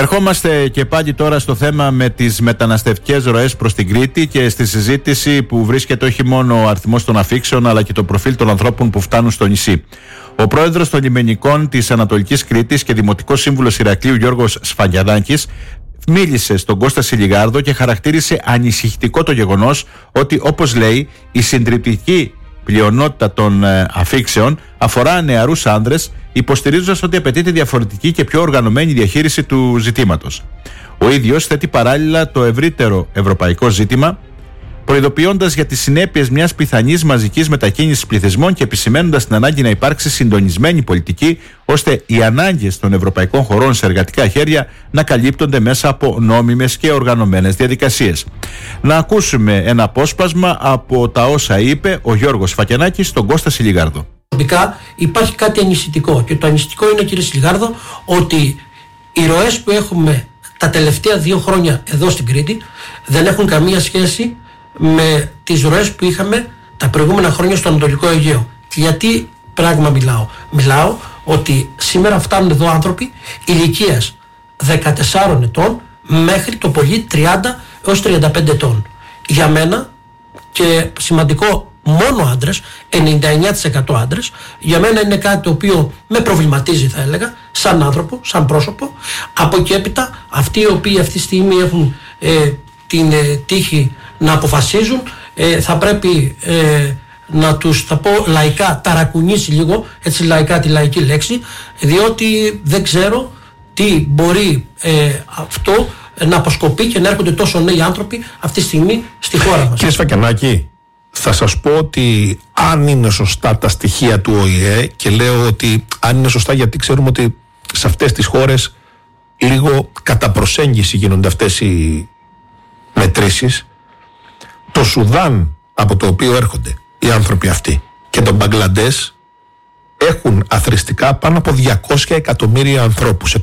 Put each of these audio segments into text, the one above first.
Ερχόμαστε και πάλι τώρα στο θέμα με τις μεταναστευτικές ροές προς την Κρήτη και στη συζήτηση που βρίσκεται όχι μόνο ο αριθμός των αφήξεων αλλά και το προφίλ των ανθρώπων που φτάνουν στο νησί. Ο πρόεδρος των λιμενικών της Ανατολικής Κρήτης και δημοτικός σύμβουλος Ηρακλείου Γιώργος Σφαγιαδάκης μίλησε στον Κώστα Σιλιγάρδο και χαρακτήρισε ανησυχητικό το γεγονός ότι, όπως λέει, η συντριπτική πλειονότητα των αφήξεων αφορά νεαρούς άνδρες, υποστηρίζοντας ότι απαιτείται διαφορετική και πιο οργανωμένη διαχείριση του ζητήματος. Ο ίδιος θέτει παράλληλα το ευρύτερο ευρωπαϊκό ζήτημα, προειδοποιώντας για τις συνέπειες μιας πιθανής μαζικής μετακίνησης πληθυσμών και επισημαίνοντας την ανάγκη να υπάρξει συντονισμένη πολιτική, ώστε οι ανάγκες των ευρωπαϊκών χωρών σε εργατικά χέρια να καλύπτονται μέσα από νόμιμες και οργανωμένες διαδικασίες. Να ακούσουμε ένα απόσπασμα από τα όσα είπε ο Γιώργος Σφαγιαδάκης στον Κώστα Σιλιγάρδο. Υπάρχει κάτι ανησυχητικό, και το ανησυχητικό είναι, κύριε Σιλιγάρδο, ότι οι ροές που έχουμε τα τελευταία 2 χρόνια εδώ στην Κρήτη δεν έχουν καμία σχέση με τις ροές που είχαμε τα προηγούμενα χρόνια στο Ανατολικό Αιγαίο. Και γιατί πράγμα μιλάω? Μιλάω ότι σήμερα φτάνουν εδώ άνθρωποι ηλικίας 14 ετών μέχρι το πολύ 30 έως 35 ετών. Για μένα, και σημαντικό, μόνο άντρες, 99% άντρες, για μένα είναι κάτι το οποίο με προβληματίζει, θα έλεγα, σαν άνθρωπο, σαν πρόσωπο. Από εκεί έπειτα, αυτοί οι οποίοι αυτή τη στιγμή έχουν την τύχη να αποφασίζουν, θα πρέπει να τους, θα πω λαϊκά, ταρακουνήσει λίγο, έτσι λαϊκά τη λαϊκή λέξη, διότι δεν ξέρω τι μπορεί αυτό να αποσκοπεί και να έρχονται τόσο νέοι άνθρωποι αυτή τη στιγμή στη χώρα μας. Κύριε Σφακιανάκη, θα σας πω ότι αν είναι σωστά τα στοιχεία του ΟΗΕ, και λέω ότι αν είναι σωστά γιατί ξέρουμε ότι σε αυτές τις χώρες λίγο κατά προσέγγιση γίνονται αυτές οι μετρήσεις, το Σουδάν από το οποίο έρχονται οι άνθρωποι αυτοί και το Μπαγκλαντές έχουν αθροιστικά πάνω από 200 εκατομμύρια ανθρώπους.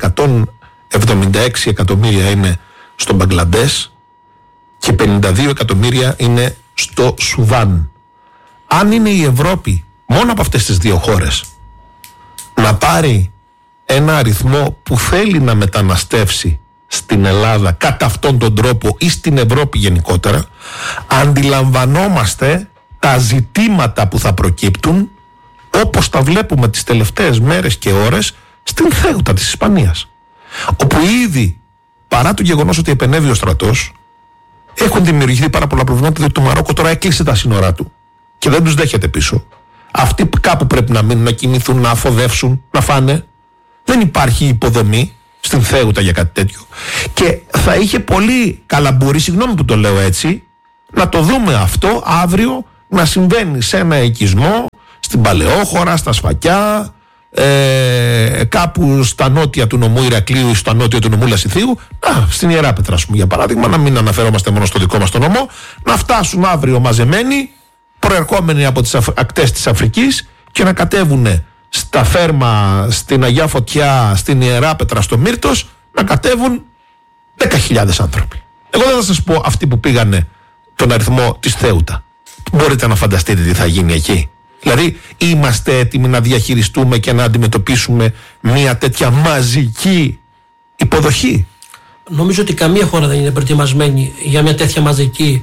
176 εκατομμύρια είναι στο Μπαγκλαντές και 52 εκατομμύρια είναι στο Σουδάν. Αν είναι η Ευρώπη μόνο από αυτές τις 2 χώρες να πάρει ένα αριθμό που θέλει να μεταναστεύσει στην Ελλάδα κατά αυτόν τον τρόπο ή στην Ευρώπη γενικότερα, αντιλαμβανόμαστε τα ζητήματα που θα προκύπτουν, όπως τα βλέπουμε τις τελευταίες μέρες και ώρες στην Θέουτα της Ισπανίας, όπου ήδη, παρά το γεγονός ότι επενέβη ο στρατός, έχουν δημιουργηθεί πάρα πολλά προβλήματα, διότι το Μαρόκο τώρα έκλεισε τα σύνορά του και δεν τους δέχεται πίσω. Αυτοί κάπου πρέπει να μείνουν, να κοιμηθούν, να αφοδεύσουν, να φάνε. Δεν υπάρχει υποδομή στην Θέουτα για κάτι τέτοιο. Και θα είχε πολύ καλαμπούρι, συγγνώμη που το λέω έτσι, να το δούμε αυτό αύριο να συμβαίνει σε ένα οικισμό, στην Παλαιόχώρα, στα Σφακιά, κάπου στα νότια του νομού Ηρακλείου ή στα νότια του νομού Λασιθίου, στην Ιεράπετρα, ας πούμε, για παράδειγμα, να μην αναφερόμαστε μόνο στο δικό μας τον νομό, να φτάσουν αύριο μαζεμένοι, προερχόμενοι από τις ακτές της Αφρικής και να κατέβουν στα Φέρμα, στην Αγιά Φωτιά, στην Ιεράπετρα, στο Μύρτος, να κατέβουν 10.000 άνθρωποι. Εγώ δεν θα σας πω αυτοί που πήγανε τον αριθμό της Θέουτα. Μπορείτε να φανταστείτε τι θα γίνει εκεί? Δηλαδή, είμαστε έτοιμοι να διαχειριστούμε και να αντιμετωπίσουμε μια τέτοια μαζική υποδοχή? Νομίζω ότι καμία χώρα δεν είναι προετοιμασμένη για μια τέτοια μαζική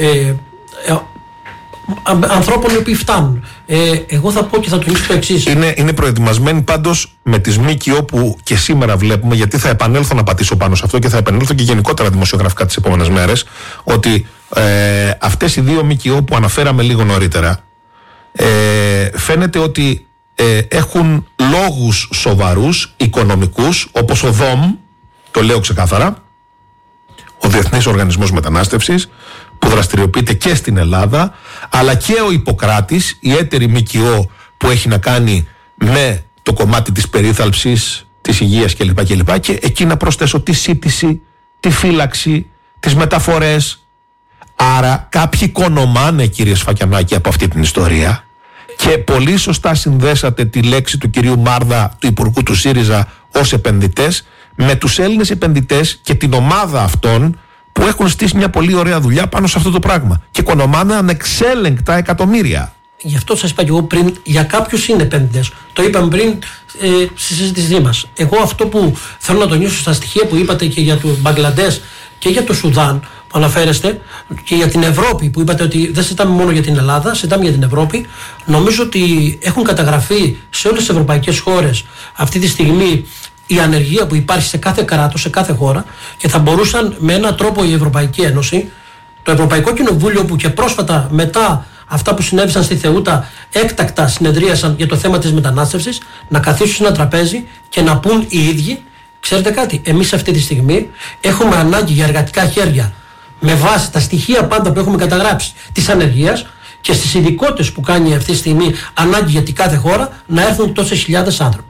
ανθρώπων οι οποίοι φτάνουν. Εγώ θα πω και θα τονίσω το εξής. Είναι προετοιμασμένοι πάντως με τις ΜΚΟ που και σήμερα βλέπουμε, γιατί θα επανέλθω να πατήσω πάνω σε αυτό και θα επανέλθω και γενικότερα δημοσιογραφικά τις επόμενες μέρες, ότι αυτές οι 2 ΜΚΟ που αναφέραμε λίγο νωρίτερα, φαίνεται ότι έχουν λόγους σοβαρούς, οικονομικούς, όπως ο ΔΟΜ, το λέω ξεκάθαρα, ο Διεθνής Οργανισμός Μετανάστευσης, που δραστηριοποιείται και στην Ελλάδα, αλλά και ο Ιπποκράτης, η έτερη ΜΚΟ που έχει να κάνει με το κομμάτι της περίθαλψης, της υγείας κλπ. Και εκεί να προσθέσω τη σύντηση, τη φύλαξη, τις μεταφορές. Άρα κάποιοι κονομάνε, κύριε Σφακιανάκη, από αυτή την ιστορία, και πολύ σωστά συνδέσατε τη λέξη του κυρίου Μάρδα, του Υπουργού του ΣΥΡΙΖΑ, ως επενδυτές, με τους Έλληνες επενδυτές και την ομάδα αυτών που έχουν στήσει μια πολύ ωραία δουλειά πάνω σε αυτό το πράγμα και κονομάνε ανεξέλεγκτα εκατομμύρια. Γι' αυτό σας είπα και εγώ πριν, για κάποιους είναι επενδυτές. Το είπαμε πριν στη συζήτησή μας. Εγώ αυτό που θέλω να τονίσω στα στοιχεία που είπατε και για το Μπαγκλαντές και για το Σουδάν που αναφέρεστε και για την Ευρώπη που είπατε ότι δεν συζητάμε μόνο για την Ελλάδα, συζητάμε για την Ευρώπη. Νομίζω ότι έχουν καταγραφεί σε όλες τις ευρωπαϊκές χώρες αυτή τη στιγμή η ανεργία που υπάρχει σε κάθε κράτος, σε κάθε χώρα, και θα μπορούσαν με έναν τρόπο η Ευρωπαϊκή Ένωση, το Ευρωπαϊκό Κοινοβούλιο που και πρόσφατα μετά αυτά που συνέβησαν στη Θεούτα έκτακτα συνεδρίασαν για το θέμα της μετανάστευσης, να καθίσουν σε ένα τραπέζι και να πούν οι ίδιοι, ξέρετε κάτι, εμείς αυτή τη στιγμή έχουμε ανάγκη για εργατικά χέρια με βάση τα στοιχεία πάντα που έχουμε καταγράψει της ανεργίας και στις ειδικότητες που κάνει αυτή τη στιγμή ανάγκη για την κάθε χώρα να έρθουν τόσες χιλιάδες άνθρωποι.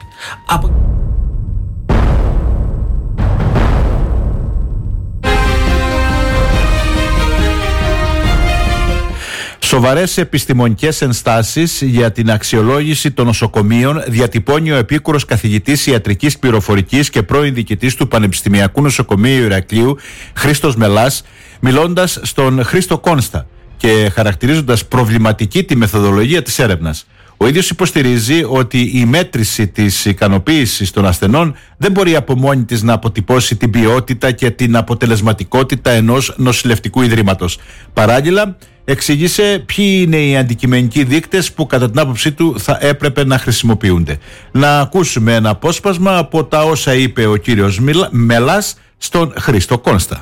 Σοβαρές επιστημονικές ενστάσεις για την αξιολόγηση των νοσοκομείων διατυπώνει ο επίκουρος καθηγητής ιατρικής πληροφορικής και πρώην διοικητής του Πανεπιστημιακού Νοσοκομείου Ηρακλείου, Χρήστος Μελάς, μιλώντας στον Χρήστο Κόνστα και χαρακτηρίζοντας προβληματική τη μεθοδολογία της έρευνας. Ο ίδιος υποστηρίζει ότι η μέτρηση της ικανοποίησης των ασθενών δεν μπορεί από μόνη της να αποτυπώσει την ποιότητα και την αποτελεσματικότητα ενός νοσηλευτικού ιδρύματος. Παράλληλα, εξήγησε ποιοι είναι οι αντικειμενικοί δείκτες που κατά την άποψή του θα έπρεπε να χρησιμοποιούνται. Να ακούσουμε ένα απόσπασμα από τα όσα είπε ο κύριος Μελάς στον Χρήστο Κόνστα.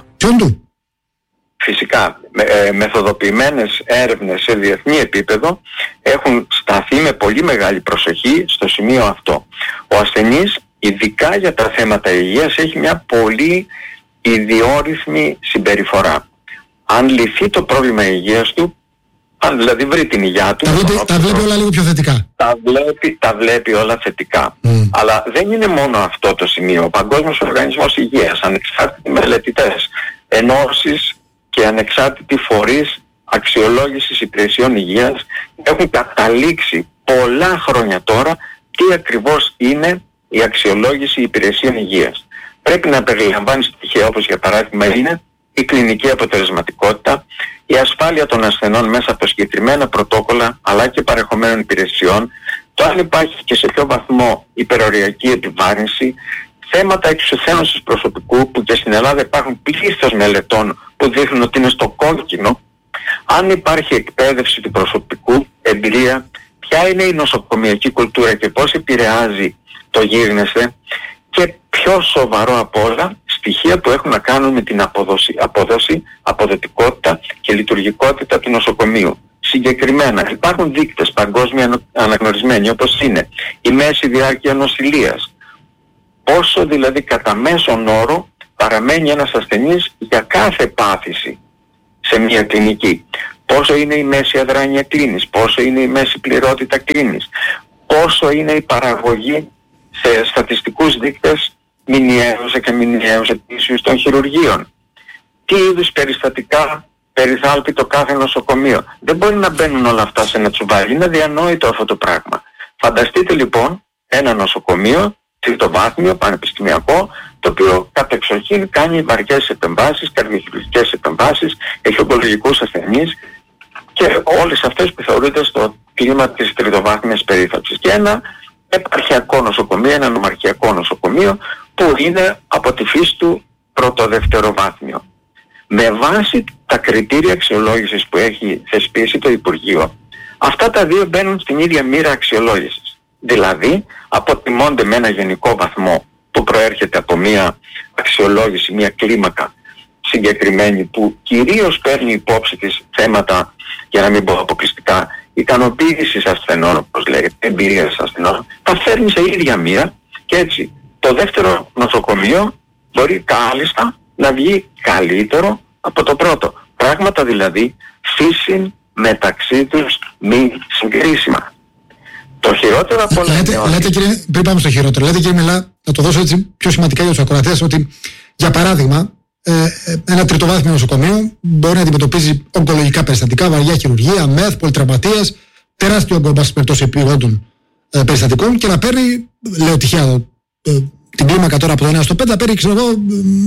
Φυσικά, μεθοδοποιημένες έρευνες σε διεθνή επίπεδο έχουν σταθεί με πολύ μεγάλη προσοχή στο σημείο αυτό. Ο ασθενής, ειδικά για τα θέματα υγείας, έχει μια πολύ ιδιόρυθμη συμπεριφορά. Αν λυθεί το πρόβλημα υγείας του, αν δηλαδή βρει την υγεία του, τα βλέπει όλα λίγο πιο θετικά. Τα βλέπει όλα θετικά. Αλλά δεν είναι μόνο αυτό το σημείο. Ο Παγκόσμιος Οργανισμός Υγείας, ανεξάρτητοι μελετητές, ενώσεις και ανεξάρτητοι φορείς αξιολόγησης υπηρεσιών υγείας έχουν καταλήξει πολλά χρόνια τώρα τι ακριβώς είναι η αξιολόγηση υπηρεσιών υγείας. Πρέπει να περιλαμβάνει στοιχεία όπως για παράδειγμα είναι η κλινική αποτελεσματικότητα, η ασφάλεια των ασθενών μέσα από συγκεκριμένα πρωτόκολλα αλλά και παρεχομένων υπηρεσιών, το αν υπάρχει και σε ποιο βαθμό υπεροριακή επιβάρυνση, θέματα εξουθένωσης προσωπικού που και στην Ελλάδα υπάρχουν πλήθος μελετών που δείχνουν ότι είναι στο κόκκινο, αν υπάρχει εκπαίδευση του προσωπικού, εμπειρία, ποια είναι η νοσοκομιακή κουλτούρα και πώς επηρεάζει το γίγνεσθε και πιο σοβαρό απ' όλα στοιχεία που έχουν να κάνουν με την απόδοση, αποδοτικότητα και λειτουργικότητα του νοσοκομείου. Συγκεκριμένα υπάρχουν δείκτες παγκόσμια αναγνωρισμένοι όπως είναι η μέση διάρκεια νοσηλείας, πόσο δηλαδή κατά μέσον όρο παραμένει ένας ασθενής για κάθε πάθηση σε μια κλινική, πόσο είναι η μέση αδράνεια κλίνης, πόσο είναι η μέση πληρότητα κλίνης, πόσο είναι η παραγωγή σε στατιστικούς δείκτες μηνιαίους και μηνιαίους ετήσιους των χειρουργείων, τι είδους περιστατικά περιθάλπει το κάθε νοσοκομείο. Δεν μπορεί να μπαίνουν όλα αυτά σε ένα τσουβάλι, είναι αδιανόητο αυτό το πράγμα. Φανταστείτε λοιπόν ένα νοσοκομείο τριτοβάθμιο, πανεπιστημιακό, το οποίο κατεξοχήν κάνει βαριές επεμβάσεις, καρδιοχειρουργικές επεμβάσεις, έχει ογκολογικούς ασθενείς και όλες αυτές που θεωρούνται στο κλίμα της τριτοβάθμιας περίθαλψης. Και ένα επαρχιακό νοσοκομείο, ένα νομαρχιακό νοσοκομείο που είναι από τη φύση του πρώτο-δευτεροβάθμιο. Με βάση τα κριτήρια αξιολόγησης που έχει θεσπίσει το Υπουργείο, αυτά τα δύο μπαίνουν στην ίδια μοίρα αξιολόγησης. Δηλαδή, αποτιμώνται με ένα γενικό βαθμό που προέρχεται από μια αξιολόγηση, μια κλίμακα συγκεκριμένη που κυρίως παίρνει υπόψη της θέματα, για να μην πω αποκλειστικά, ικανοποίησης ασθενών, όπως λέγεται, εμπειρίας ασθενών, τα φέρνει σε ίδια μοίρα και έτσι το δεύτερο νοσοκομείο μπορεί κάλλιστα να βγει καλύτερο από το πρώτο. Πράγματα δηλαδή φύσιν μεταξύ τους μη συγκρίσιμα. Το χειρότερο από όλα... Λέτε κύριε, πριν πάμε στο χειρότερο, λέτε κύριε Μελά, να το δώσω έτσι πιο σημαντικά για τους ακροατές, ότι για παράδειγμα ένα τριτοβάθμιο νοσοκομείο μπορεί να αντιμετωπίζει ογκολογικά περιστατικά, βαριά χειρουργία, μεθ, πολυτραυματίες, τεράστιο όγκο επιγόντων περιστατικών και να παίρνει, λέω τυχαία, την κλίμακα τώρα από το 1 στο 5, να παίρνει, ξέρω εγώ,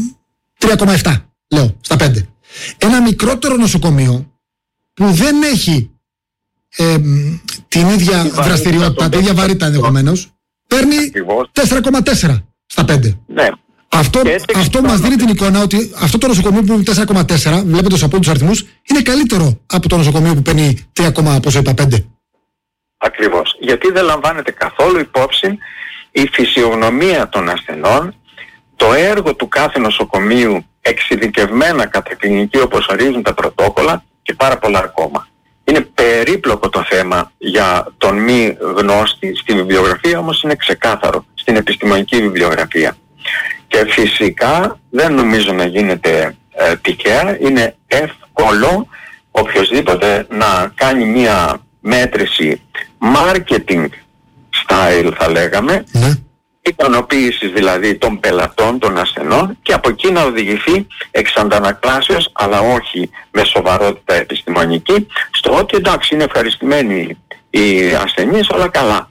3,7, λέω, στα 5. Ένα μικρότερο νοσοκομείο που δεν έχει την ίδια δραστηριότητα, την ίδια βαρύτητα ενδεχομένως, παίρνει 4,4 στα 5. Ναι. Αυτό μας δίνει την εικόνα ότι αυτό το νοσοκομείο που είναι 4,4, βλέποντας από τους αριθμούς, είναι καλύτερο από το νοσοκομείο που παίρνει 3,5. Ακριβώς. Γιατί δεν λαμβάνεται καθόλου υπόψη η φυσιογνωμία των ασθενών, το έργο του κάθε νοσοκομείου εξειδικευμένα κατά κλινική όπως ορίζουν τα πρωτόκολλα και πάρα πολλά ακόμα. Είναι περίπλοκο το θέμα για τον μη γνώστη. Στη βιβλιογραφία όμως είναι ξεκάθαρο, στην επιστημονική βιβλιογραφία. Και φυσικά δεν νομίζω να γίνεται τυχαία, είναι εύκολο οποιοσδήποτε να κάνει μία μέτρηση marketing style θα λέγαμε, ικανοποίησης δηλαδή των πελατών, των ασθενών, και από εκεί να οδηγηθεί εξ αντανακλάσεως, αλλά όχι με σοβαρότητα επιστημονική, στο ότι εντάξει είναι ευχαριστημένοι οι ασθενείς, όλα καλά.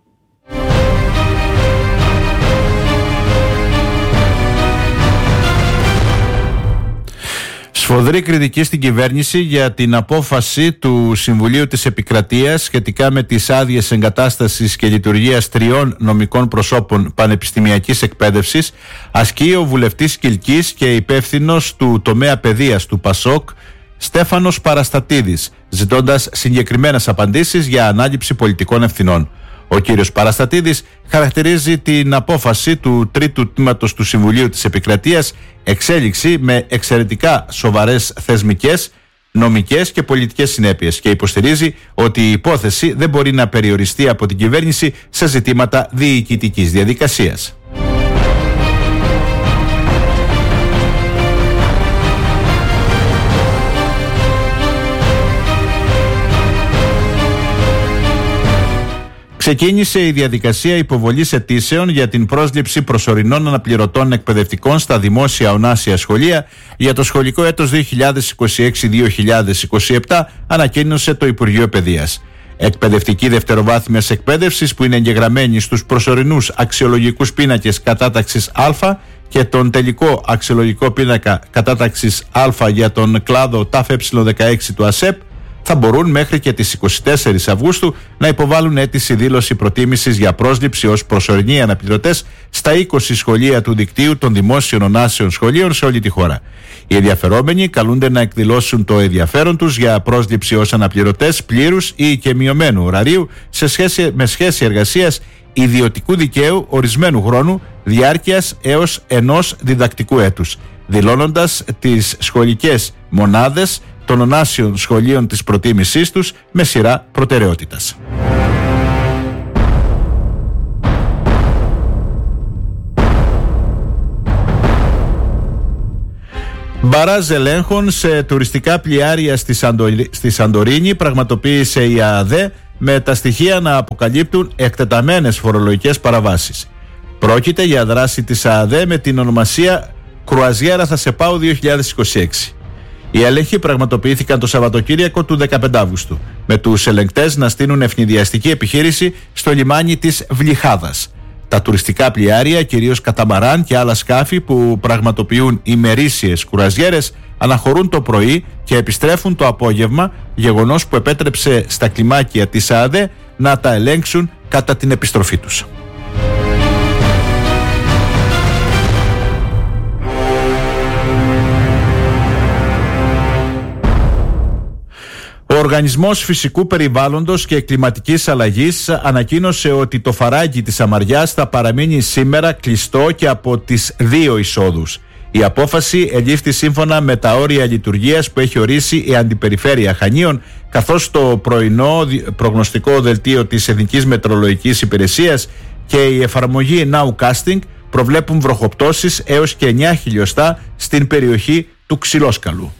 Σφοδρή κριτική στην κυβέρνηση για την απόφαση του Συμβουλίου της Επικρατείας σχετικά με τις άδειες εγκατάστασης και λειτουργίας 3 νομικών προσώπων πανεπιστημιακής εκπαίδευσης ασκεί ο βουλευτής Κιλκής και υπεύθυνος του τομέα παιδείας του ΠΑΣΟΚ Στέφανος Παραστατίδης, ζητώντας συγκεκριμένες απαντήσεις για ανάληψη πολιτικών ευθυνών. Ο κύριος Παραστατίδης χαρακτηρίζει την απόφαση του τρίτου τμήματος του Συμβουλίου της Επικρατείας εξέλιξη με εξαιρετικά σοβαρές θεσμικές, νομικές και πολιτικές συνέπειες και υποστηρίζει ότι η υπόθεση δεν μπορεί να περιοριστεί από την κυβέρνηση σε ζητήματα διοικητικής διαδικασίας. Ξεκίνησε η διαδικασία υποβολής αιτήσεων για την πρόσληψη προσωρινών αναπληρωτών εκπαιδευτικών στα δημόσια ονάσια σχολεία για το σχολικό έτος 2026-2027, ανακοίνωσε το Υπουργείο Παιδείας. Εκπαιδευτική δευτεροβάθμιας εκπαίδευσης που είναι εγγεγραμμένη στους προσωρινούς αξιολογικούς πίνακες κατάταξης Α και τον τελικό αξιολογικό πίνακα κατάταξης Α για τον κλάδο ΤΑΦΕ16 του ΑΣΕΠ θα μπορούν μέχρι και τις 24 Αυγούστου να υποβάλουν αίτηση δήλωση προτίμησης για πρόσληψη ως προσωρινοί αναπληρωτές στα 20 σχολεία του δικτύου των δημόσιων ονάσεων σχολείων σε όλη τη χώρα. Οι ενδιαφερόμενοι καλούνται να εκδηλώσουν το ενδιαφέρον τους για πρόσληψη ως αναπληρωτές πλήρους ή και μειωμένου ωραρίου με σχέση εργασίας ιδιωτικού δικαίου ορισμένου χρόνου διάρκειας έως 1 διδακτικού έτους, δηλώνοντας τις σχολικές μονάδες των ονάσιων σχολείων της προτίμησής τους με σειρά προτεραιότητας. Μπαράζ ελέγχων σε τουριστικά πλοιάρια στη Σαντορίνη πραγματοποίησε η ΑΑΔΕ με τα στοιχεία να αποκαλύπτουν εκτεταμένες φορολογικές παραβάσεις. Πρόκειται για δράση της ΑΑΔΕ με την ονομασία Κρουαζιέρα θα σε πάω 2026. Οι έλεγχοι πραγματοποιήθηκαν το Σαββατοκύριακο του 15 Αύγουστου, με τους ελεγκτές να στείλουν ευνηδιαστική επιχείρηση στο λιμάνι της Βλυχάδας. Τα τουριστικά πλοιάρια, κυρίως καταμαράν και άλλα σκάφη που πραγματοποιούν ημερήσιες κουραζιέρες, αναχωρούν το πρωί και επιστρέφουν το απόγευμα, γεγονός που επέτρεψε στα κλιμάκια της ΑΑΔΕ να τα ελέγξουν κατά την επιστροφή τους. Ο Οργανισμός Φυσικού Περιβάλλοντος και Κλιματικής Αλλαγής ανακοίνωσε ότι το φαράγγι της Αμαριάς θα παραμείνει σήμερα κλειστό και από τις 2 εισόδους. Η απόφαση ελήφθη σύμφωνα με τα όρια λειτουργίας που έχει ορίσει η Αντιπεριφέρεια Χανίων, καθώς το πρωινό προγνωστικό δελτίο της Εθνικής Μετεωρολογικής Υπηρεσίας και η εφαρμογή Nowcasting προβλέπουν βροχοπτώσεις έως και 9 χιλιοστά στην περιοχή του Ξυλόσκαλου.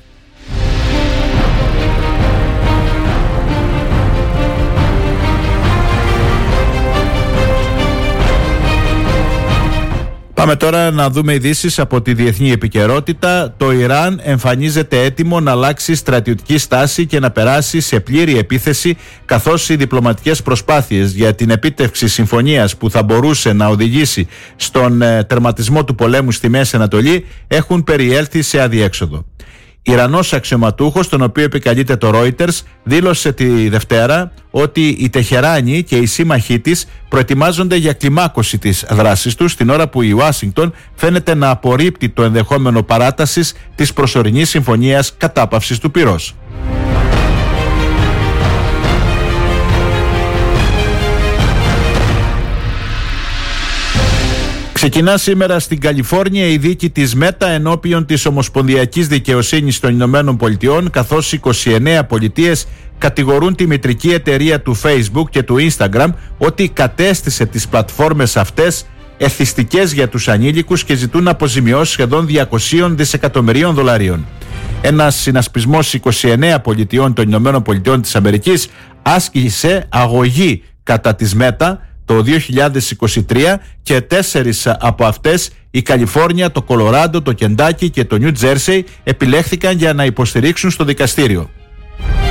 Πάμε τώρα να δούμε ειδήσεις από τη διεθνή επικαιρότητα. Το Ιράν εμφανίζεται έτοιμο να αλλάξει στρατιωτική στάση και να περάσει σε πλήρη επίθεση, καθώς οι διπλωματικές προσπάθειες για την επίτευξη συμφωνίας που θα μπορούσε να οδηγήσει στον τερματισμό του πολέμου στη Μέση Ανατολή έχουν περιέλθει σε αδιέξοδο. Ιρανός αξιωματούχος, τον οποίο επικαλείται το Reuters, δήλωσε τη Δευτέρα ότι η Τεχεράνη και οι σύμμαχοί της προετοιμάζονται για κλιμάκωση της δράσης τους, την ώρα που η Ουάσιγκτον φαίνεται να απορρίπτει το ενδεχόμενο παράτασης της προσωρινής συμφωνίας κατάπαυσης του πυρός. Ξεκινά σήμερα στην Καλιφόρνια η δίκη της Μέτα ενώπιον της Ομοσπονδιακής Δικαιοσύνης των Ηνωμένων Πολιτειών, καθώς 29 πολιτείες κατηγορούν τη μητρική εταιρεία του Facebook και του Instagram ότι κατέστησε τις πλατφόρμες αυτές εθιστικές για τους ανήλικους και ζητούν αποζημιώσεις σχεδόν $200 δισεκατομμυρίων. Ένας συνασπισμός 29 πολιτιών των Ηνωμένων Πολιτειών της Αμερικής άσκησε αγωγή κατά της Μέτα το 2023 και 4 από αυτές, η Καλιφόρνια, το Κολοράντο, το Κεντάκι και το Νιου Τζέρσεϊ, επιλέχθηκαν για να υποστηρίξουν στο δικαστήριο.